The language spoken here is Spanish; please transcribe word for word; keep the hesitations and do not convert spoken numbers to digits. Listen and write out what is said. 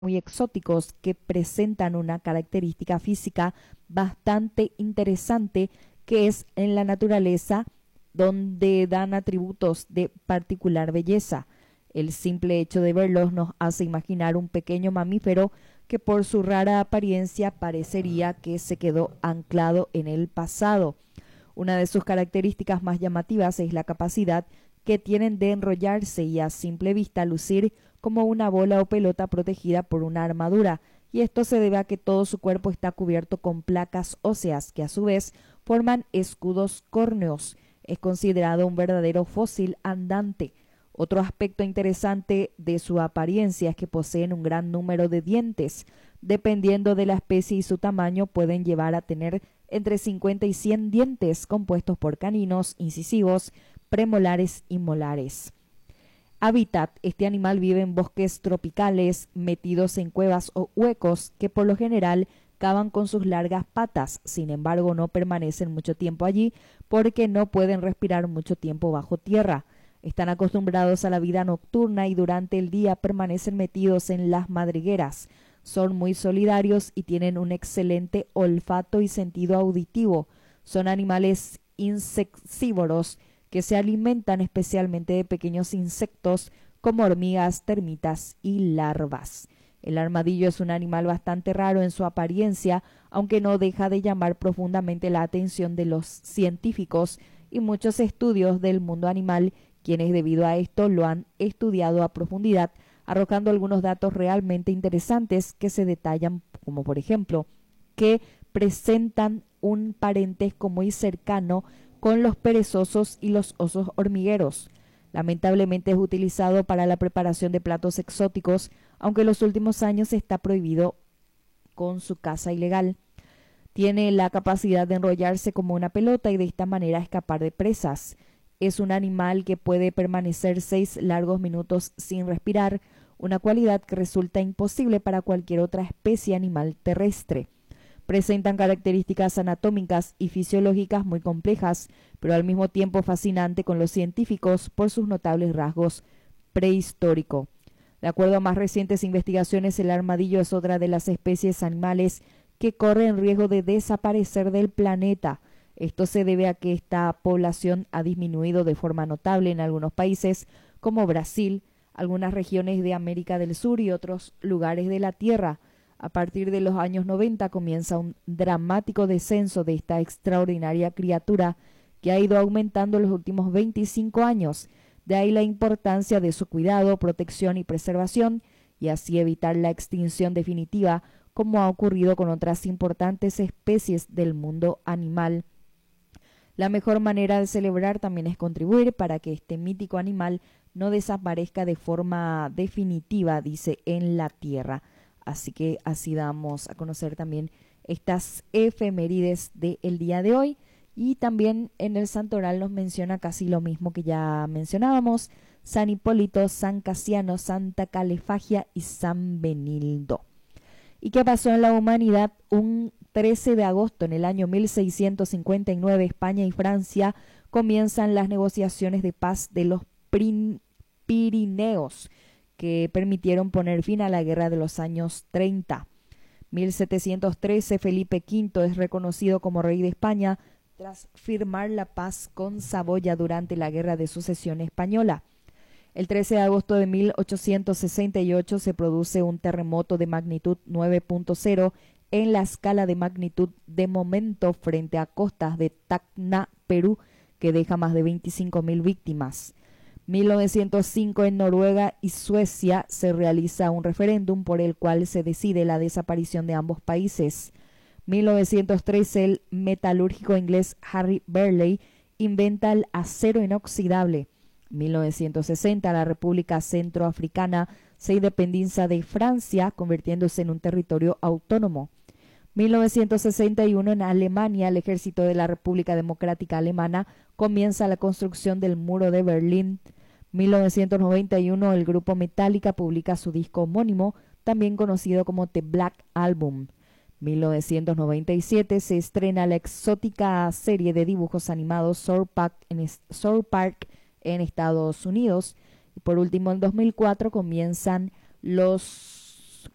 muy exóticos que presentan una característica física bastante interesante, que es en la naturaleza, donde dan atributos de particular belleza. El simple hecho de verlos nos hace imaginar un pequeño mamífero que por su rara apariencia parecería que se quedó anclado en el pasado. Una de sus características más llamativas es la capacidad que tienen de enrollarse y a simple vista lucir como una bola o pelota protegida por una armadura, y esto se debe a que todo su cuerpo está cubierto con placas óseas que a su vez forman escudos córneos. Es considerado un verdadero fósil andante. Otro aspecto interesante de su apariencia es que poseen un gran número de dientes. Dependiendo de la especie y su tamaño, pueden llevar a tener entre cincuenta y cien dientes compuestos por caninos, incisivos, premolares y molares. Hábitat: este animal vive en bosques tropicales, metidos en cuevas o huecos que por lo general cavan con sus largas patas. Sin embargo, no permanecen mucho tiempo allí porque no pueden respirar mucho tiempo bajo tierra. Están acostumbrados a la vida nocturna y durante el día permanecen metidos en las madrigueras. Son muy solidarios y tienen un excelente olfato y sentido auditivo. Son animales insectívoros que se alimentan especialmente de pequeños insectos como hormigas, termitas y larvas. El armadillo es un animal bastante raro en su apariencia, aunque no deja de llamar profundamente la atención de los científicos y muchos estudios del mundo animal, quienes debido a esto lo han estudiado a profundidad, arrojando algunos datos realmente interesantes que se detallan, como por ejemplo, que presentan un parentesco muy cercano con los perezosos y los osos hormigueros. Lamentablemente es utilizado para la preparación de platos exóticos, aunque en los últimos años está prohibido con su caza ilegal. Tiene la capacidad de enrollarse como una pelota y de esta manera escapar de presas. Es un animal que puede permanecer seis largos minutos sin respirar, una cualidad que resulta imposible para cualquier otra especie animal terrestre. Presentan características anatómicas y fisiológicas muy complejas, pero al mismo tiempo fascinante con los científicos por sus notables rasgos prehistóricos. De acuerdo a más recientes investigaciones, el armadillo es otra de las especies animales que corre en riesgo de desaparecer del planeta. Esto se debe a que esta población ha disminuido de forma notable en algunos países como Brasil, algunas regiones de América del Sur y otros lugares de la Tierra. A partir de los años noventa comienza un dramático descenso de esta extraordinaria criatura que ha ido aumentando en los últimos veinticinco años. De ahí la importancia de su cuidado, protección y preservación, y así evitar la extinción definitiva, como ha ocurrido con otras importantes especies del mundo animal. La mejor manera de celebrar también es contribuir para que este mítico animal no desaparezca de forma definitiva, dice, en la Tierra. Así que así damos a conocer también estas efemérides del día de hoy. Y también en el santoral nos menciona casi lo mismo que ya mencionábamos: San Hipólito, San Casiano, Santa Calefagia y San Benildo. ¿Y qué pasó en la humanidad? Un trece de agosto en el año mil seiscientos cincuenta y nueve, España y Francia comienzan las negociaciones de paz de los Pirineos, que permitieron poner fin a la guerra de los años treinta. mil setecientos trece, Felipe quinto es reconocido como rey de España tras firmar la paz con Saboya durante la Guerra de Sucesión Española. El trece de agosto de mil ochocientos sesenta y ocho se produce un terremoto de magnitud nueve punto cero en la escala de magnitud de momento frente a costas de Tacna, Perú, que deja más de veinticinco mil víctimas. mil novecientos cinco, en Noruega y Suecia se realiza un referéndum por el cual se decide la desaparición de ambos países. mil novecientos trece, el metalúrgico inglés Harry Burleigh inventa el acero inoxidable. mil novecientos sesenta, la República Centroafricana se independiza de Francia, convirtiéndose en un territorio autónomo. mil novecientos sesenta y uno, en Alemania, el ejército de la República Democrática Alemana comienza la construcción del Muro de Berlín. mil novecientos noventa y uno, el grupo Metallica publica su disco homónimo, también conocido como The Black Album. mil novecientos noventa y siete, se estrena la exótica serie de dibujos animados South Park en, South Park en Estados Unidos. Y por último, en dos mil cuatro comienzan los